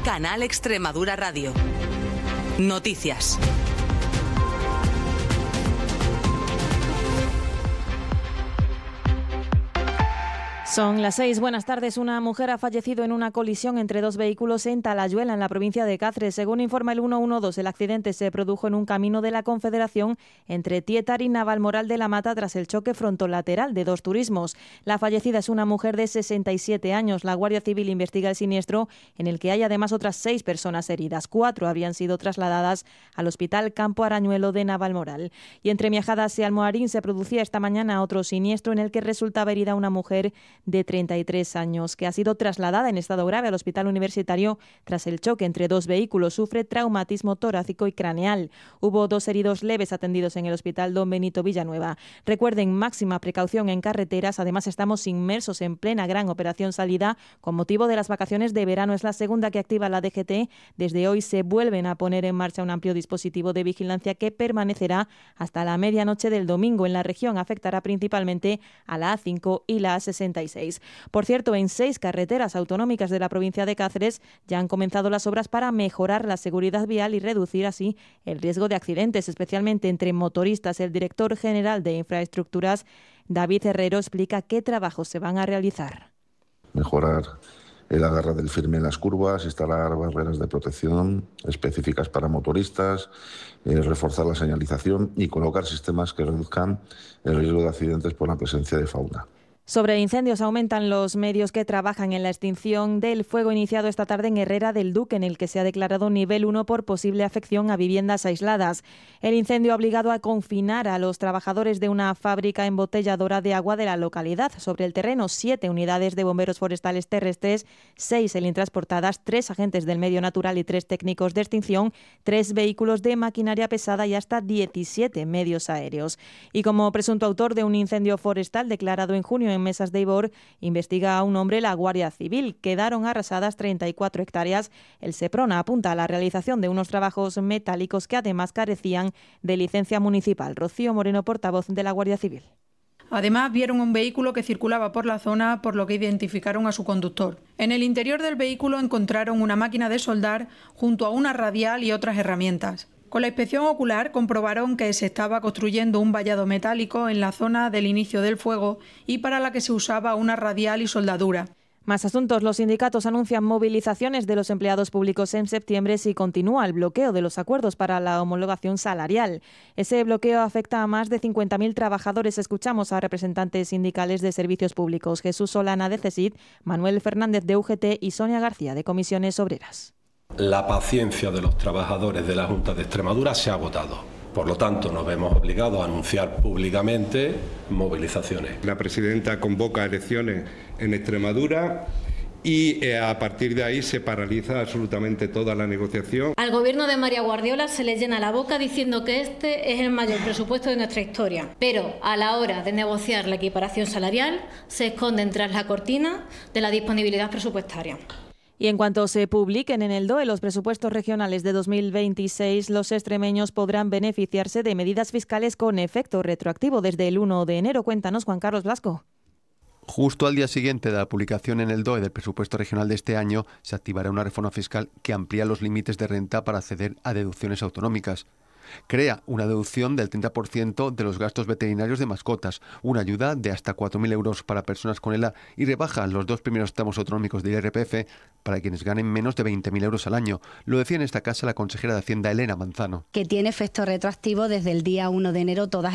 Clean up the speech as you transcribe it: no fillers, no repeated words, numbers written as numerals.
Canal Extremadura Radio. Noticias. Son las 6. Buenas tardes. Una mujer ha fallecido en una colisión entre dos vehículos en Talayuela, en la provincia de Cáceres. Según informa el 112, el accidente se produjo en un camino de la Confederación entre Tietar y Navalmoral de la Mata tras el choque frontolateral de dos turismos. La fallecida es una mujer de 67 años. La Guardia Civil investiga el siniestro, en el que hay además otras 6 personas heridas. 4 habrían sido trasladadas al Hospital Campo Arañuelo de Navalmoral. Y entre Miajadas y Almoharín se producía esta mañana otro siniestro en el que resultaba herida una mujer de 33 años, que ha sido trasladada en estado grave al Hospital Universitario tras el choque entre dos vehículos. Sufre traumatismo torácico y craneal. Hubo 2 heridos leves atendidos en el Hospital Don Benito Villanueva. Recuerden, máxima precaución en carreteras. Además, estamos inmersos en plena gran operación salida con motivo de las vacaciones de verano. Es la segunda que activa la DGT. Desde hoy se vuelven a poner en marcha un amplio dispositivo de vigilancia que permanecerá hasta la medianoche del domingo. En la región afectará principalmente a la A5 y la A66. Por cierto, en 6 carreteras autonómicas de la provincia de Cáceres ya han comenzado las obras para mejorar la seguridad vial y reducir así el riesgo de accidentes, especialmente entre motoristas. El director general de Infraestructuras, David Herrero, explica qué trabajos se van a realizar. Mejorar el agarre del firme en las curvas, instalar barreras de protección específicas para motoristas, reforzar la señalización y colocar sistemas que reduzcan el riesgo de accidentes por la presencia de fauna. Sobre incendios, aumentan los medios que trabajan en la extinción del fuego iniciado esta tarde en Herrera del Duque, en el que se ha declarado nivel 1 por posible afección a viviendas aisladas. El incendio ha obligado a confinar a los trabajadores de una fábrica embotelladora de agua de la localidad. Sobre el terreno, 7 unidades de bomberos forestales terrestres, 6 helintransportadas, 3 agentes del medio natural y 3 técnicos de extinción, 3 vehículos de maquinaria pesada y hasta 17 medios aéreos. Y como presunto autor de un incendio forestal declarado en junio en Mesas de Ibor, investiga a un hombre la Guardia Civil. Quedaron arrasadas 34 hectáreas. El Seprona apunta a la realización de unos trabajos metálicos que además carecían de licencia municipal. Rocío Moreno, portavoz de la Guardia Civil. Además, vieron un vehículo que circulaba por la zona, por lo que identificaron a su conductor. En el interior del vehículo encontraron una máquina de soldar junto a una radial y otras herramientas. Con la inspección ocular comprobaron que se estaba construyendo un vallado metálico en la zona del inicio del fuego y para la que se usaba una radial y soldadura. Más asuntos. Los sindicatos anuncian movilizaciones de los empleados públicos en septiembre si continúa el bloqueo de los acuerdos para la homologación salarial. Ese bloqueo afecta a más de 50.000 trabajadores. Escuchamos a representantes sindicales de servicios públicos: Jesús Solana de CESID, Manuel Fernández de UGT y Sonia García de Comisiones Obreras. La paciencia de los trabajadores de la Junta de Extremadura se ha agotado. Por lo tanto, nos vemos obligados a anunciar públicamente movilizaciones. La presidenta convoca elecciones en Extremadura y a partir de ahí se paraliza absolutamente toda la negociación. Al gobierno de María Guardiola se le llena la boca diciendo que este es el mayor presupuesto de nuestra historia, pero a la hora de negociar la equiparación salarial se esconden tras la cortina de la disponibilidad presupuestaria. Y en cuanto se publiquen en el DOE los presupuestos regionales de 2026, los extremeños podrán beneficiarse de medidas fiscales con efecto retroactivo desde el 1 de enero. Cuéntanos, Juan Carlos Blasco. Justo al día siguiente de la publicación en el DOE del presupuesto regional de este año, se activará una reforma fiscal que amplía los límites de renta para acceder a deducciones autonómicas. Crea una deducción del 30% de los gastos veterinarios de mascotas, una ayuda de hasta 4.000 euros para personas con ELA y rebaja los 2 primeros tramos autonómicos de IRPF para quienes ganen menos de 20.000 euros al año. Lo decía en esta casa la consejera de Hacienda, Elena Manzano. Que tiene efecto retroactivo desde el día 1 de enero todas